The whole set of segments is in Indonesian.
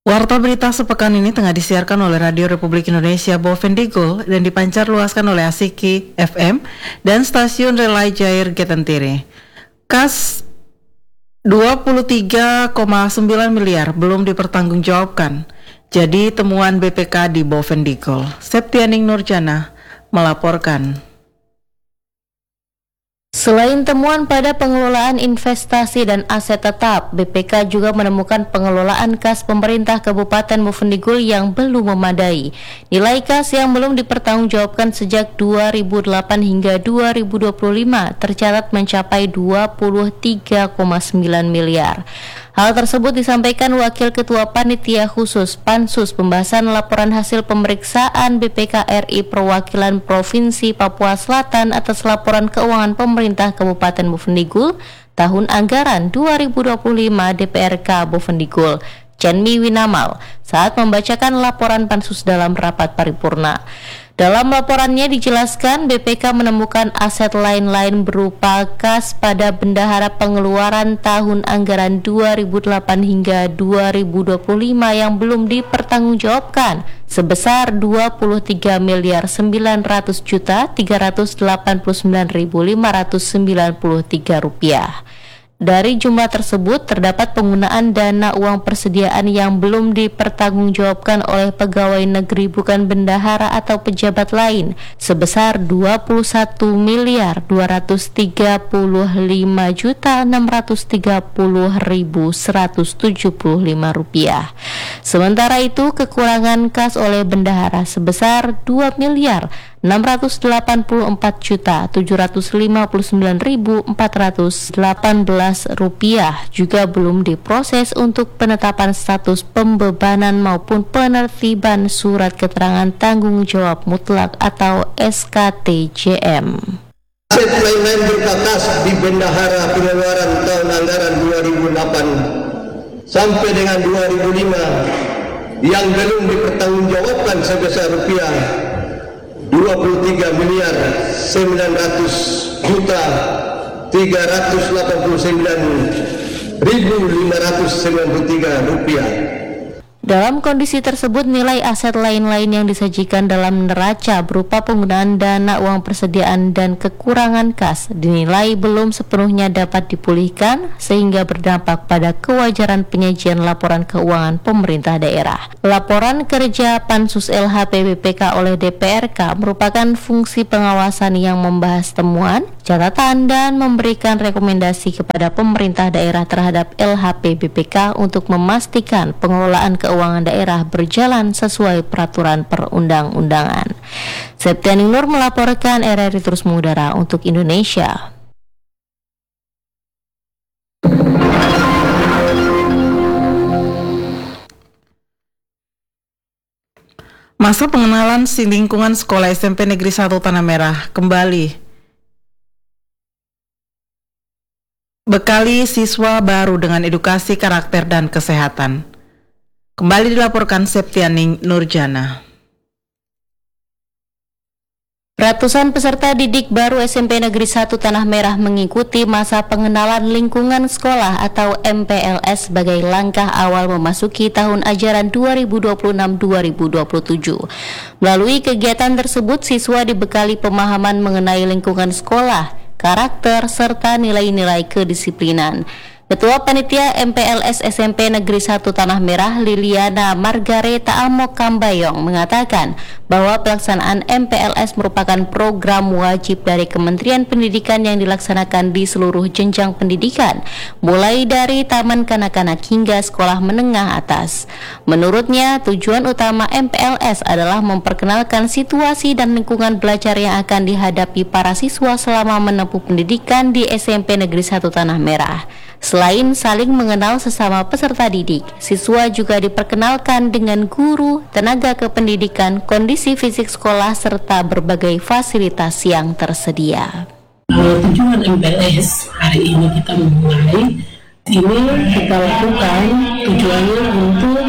Warta berita sepekan ini tengah disiarkan oleh Radio Republik Indonesia Bovendigul dan dipancar luaskan oleh Asiki FM dan stasiun Relay Jair Getentiri. Kas 23,9 miliar belum dipertanggungjawabkan. Jadi temuan BPK di Bovendigul. Septianing Nurjana melaporkan. Selain temuan pada pengelolaan investasi dan aset tetap, BPK juga menemukan pengelolaan kas pemerintah Kabupaten Bovendigul yang belum memadai. Nilai kas yang belum dipertanggungjawabkan sejak 2008 hingga 2025 tercatat mencapai 23,9 miliar. Hal tersebut disampaikan Wakil Ketua Panitia Khusus Pansus Pembahasan Laporan Hasil Pemeriksaan BPK RI Perwakilan Provinsi Papua Selatan atas laporan keuangan pemerintah Kabupaten Bovendigul tahun anggaran 2025 DPRK Bovendigul, Cenmi Winamal, saat membacakan laporan Pansus dalam rapat paripurna. Dalam laporannya dijelaskan BPK menemukan aset lain-lain berupa kas pada bendahara pengeluaran tahun anggaran 2008 hingga 2025 yang belum dipertanggungjawabkan sebesar 23.989.593 rupiah. Dari jumlah tersebut terdapat penggunaan dana uang persediaan yang belum dipertanggungjawabkan oleh pegawai negeri bukan bendahara atau pejabat lain sebesar 21.235.630.175 rupiah. Sementara itu kekurangan kas oleh bendahara sebesar 2.684.759.418 rupiah juga belum diproses untuk penetapan status pembebanan maupun penertiban surat keterangan tanggung jawab mutlak atau SKTJM. Aset lain-lain berupa kas di bendahara pengeluaran tahun anggaran 2008 sampai dengan 2005 yang belum dipertanggungjawabkan sebesar rupiah 23.900.389.593 rupiah. Dalam kondisi tersebut, nilai aset lain-lain yang disajikan dalam neraca berupa penggunaan dana uang persediaan dan kekurangan kas dinilai belum sepenuhnya dapat dipulihkan sehingga berdampak pada kewajaran penyajian laporan keuangan pemerintah daerah. Laporan kerja Pansus LHP BPK oleh DPRK merupakan fungsi pengawasan yang membahas temuan, catatan, dan memberikan rekomendasi kepada pemerintah daerah terhadap LHP BPK untuk memastikan pengelolaan keuangan daerah berjalan sesuai peraturan perundang-undangan. Septianing Nur melaporkan RRI Terus Mengudara untuk Indonesia. Masa pengenalan lingkungan sekolah SMP Negeri 1 Tanah Merah kembali. Bekali siswa baru dengan edukasi karakter dan kesehatan. Kembali dilaporkan Septianing Nurjana. Ratusan peserta didik baru SMP Negeri 1 Tanah Merah mengikuti masa pengenalan lingkungan sekolah atau MPLS sebagai langkah awal memasuki tahun ajaran 2026-2027. Melalui kegiatan tersebut, siswa dibekali pemahaman mengenai lingkungan sekolah, karakter, serta nilai-nilai kedisiplinan. Ketua Panitia MPLS SMP Negeri 1 Tanah Merah Liliana Margareta Amok Kambayong mengatakan bahwa pelaksanaan MPLS merupakan program wajib dari Kementerian Pendidikan yang dilaksanakan di seluruh jenjang pendidikan, mulai dari taman kanak-kanak hingga sekolah menengah atas. Menurutnya, tujuan utama MPLS adalah memperkenalkan situasi dan lingkungan belajar yang akan dihadapi para siswa selama menempuh pendidikan di SMP Negeri 1 Tanah Merah. Selain saling mengenal sesama peserta didik, siswa juga diperkenalkan dengan guru, tenaga kependidikan, kondisi fisik sekolah, serta berbagai fasilitas yang tersedia. Tujuan MPLS hari ini kita memulai ini kita lakukan tujuannya untuk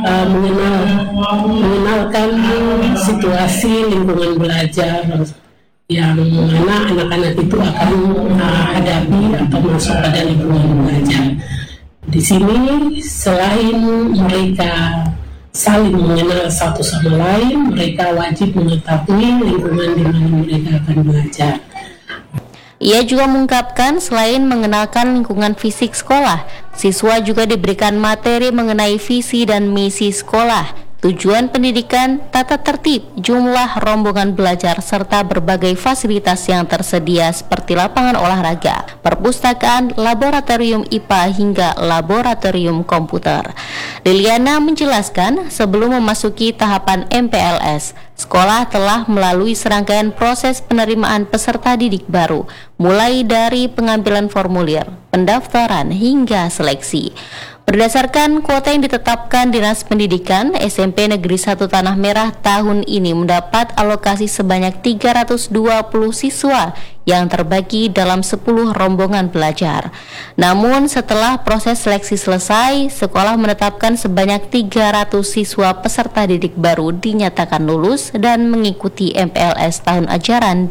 mengenalkan situasi lingkungan belajar yang mana anak-anak itu akan hadapi atau masuk pada lingkungan belajar. Di sini selain mereka saling mengenal satu sama lain, mereka wajib mengetahui lingkungan di mana mereka akan belajar. Ia juga mengungkapkan selain mengenalkan lingkungan fisik sekolah, siswa juga diberikan materi mengenai visi dan misi sekolah, tujuan pendidikan, tata tertib, jumlah rombongan belajar, serta berbagai fasilitas yang tersedia seperti lapangan olahraga, perpustakaan, laboratorium IPA hingga laboratorium komputer. Liliana menjelaskan sebelum memasuki tahapan MPLS, sekolah telah melalui serangkaian proses penerimaan peserta didik baru, mulai dari pengambilan formulir, pendaftaran hingga seleksi. Berdasarkan kuota yang ditetapkan Dinas Pendidikan, SMP Negeri 1 Tanah Merah tahun ini mendapat alokasi sebanyak 320 siswa yang terbagi dalam 10 rombongan belajar. Namun setelah proses seleksi selesai, sekolah menetapkan sebanyak 300 siswa peserta didik baru dinyatakan lulus dan mengikuti MPLS tahun ajaran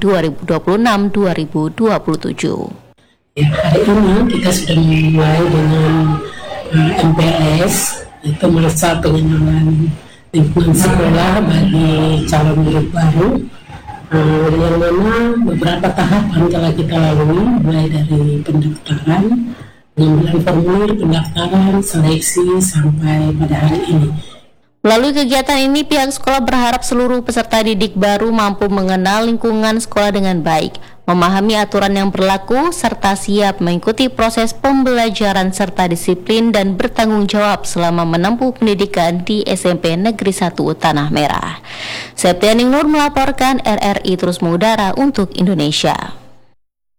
2026-2027. Ya, hari ini kita sudah mulai dengan MPLS, itu masa pengenalan lingkungan sekolah bagi calon murid baru, yang mana beberapa tahapan telah kita lalui, mulai dari pendaftaran, pengambilan formulir, pendaftaran, seleksi, sampai pada hari ini. Melalui kegiatan ini, pihak sekolah berharap seluruh peserta didik baru mampu mengenal lingkungan sekolah dengan baik, memahami aturan yang berlaku, serta siap mengikuti proses pembelajaran serta disiplin dan bertanggung jawab selama menempuh pendidikan di SMP Negeri 1 Tanah Merah. Septianing Nur melaporkan, RRI terus mengudara untuk Indonesia.